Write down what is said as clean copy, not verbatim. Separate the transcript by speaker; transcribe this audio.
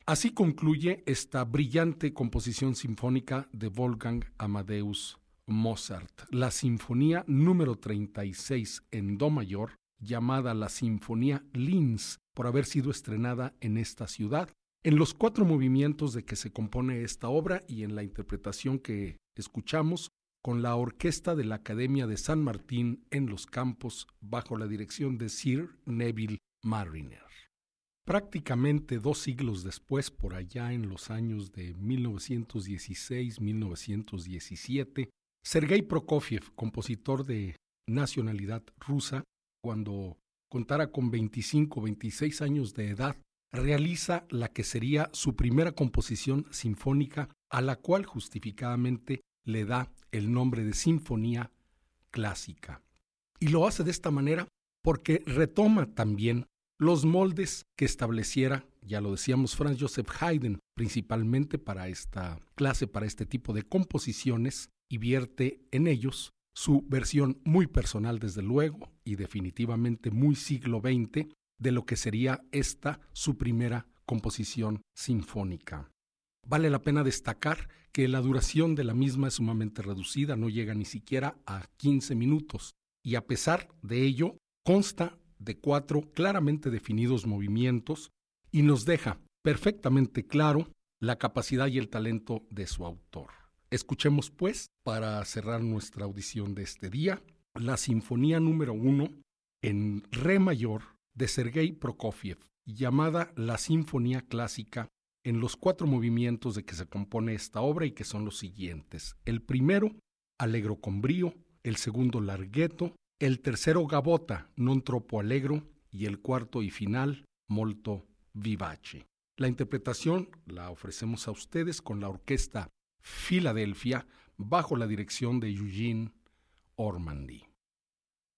Speaker 1: Así concluye esta brillante composición sinfónica de Wolfgang Amadeus Mozart, la Sinfonía número 36 en Do mayor, llamada la Sinfonía Linz, por haber sido estrenada en esta ciudad. En los 4 movimientos de que se compone esta obra y en la interpretación que escuchamos con la orquesta de la Academia de San Martín en Los Campos bajo la dirección de Sir Neville Marriner. Prácticamente 2 siglos después, por allá en los años de 1916-1917, Sergei Prokofiev, compositor de nacionalidad rusa, cuando contara con 25 o 26 años de edad, realiza la que sería su primera composición sinfónica, a la cual justificadamente le da el nombre de Sinfonía Clásica. Y lo hace de esta manera porque retoma también los moldes que estableciera, ya lo decíamos, Franz Joseph Haydn, principalmente para esta clase, para este tipo de composiciones, y vierte en ellos su versión muy personal, desde luego, y definitivamente muy siglo XX, de lo que sería esta su primera composición sinfónica. Vale la pena destacar que la duración de la misma es sumamente reducida, no llega ni siquiera a 15 minutos, y a pesar de ello, consta de 4 claramente definidos movimientos y nos deja perfectamente claro la capacidad y el talento de su autor. Escuchemos, pues, para cerrar nuestra audición de este día, la Sinfonía número 1 en Re mayor de Sergei Prokofiev, llamada la Sinfonía Clásica, en los 4 movimientos de que se compone esta obra y que son los siguientes. El primero, Allegro con brío; el segundo, Larghetto; el tercero, Gavotta non troppo allegro; y el cuarto y final, Molto vivace. La interpretación la ofrecemos a ustedes con la Orquesta Filadelfia bajo la dirección de Eugene Ormandy.